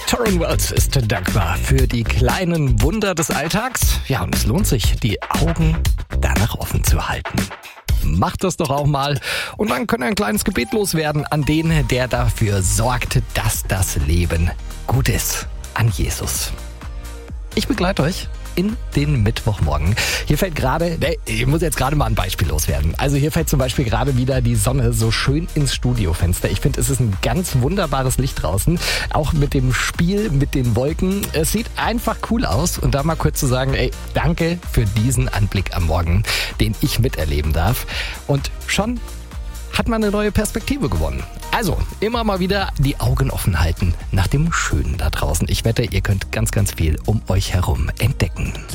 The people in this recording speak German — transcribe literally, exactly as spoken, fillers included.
Torrin Wells ist dankbar für die kleinen Wunder des Alltags. Ja, und es lohnt sich, die Augen danach offen zu halten. Macht das doch auch mal. Und dann könnt ihr ein kleines Gebet loswerden an den, der dafür sorgt, dass das Leben gut ist. An Jesus. Ich begleite euch in den Mittwochmorgen. Hier fällt gerade, ne, ich muss jetzt gerade mal ein Beispiel loswerden. Also hier fällt zum Beispiel gerade wieder die Sonne so schön ins Studiofenster. Ich finde, es ist ein ganz wunderbares Licht draußen. Auch mit dem Spiel, mit den Wolken. Es sieht einfach cool aus. Und da mal kurz zu sagen, ey, danke für diesen Anblick am Morgen, den ich miterleben darf. Und schon hat man eine neue Perspektive gewonnen. Also, immer mal wieder die Augen offen halten nach dem Schönen da draußen. Ich wette, ihr könnt ganz, ganz viel um euch herum entdecken.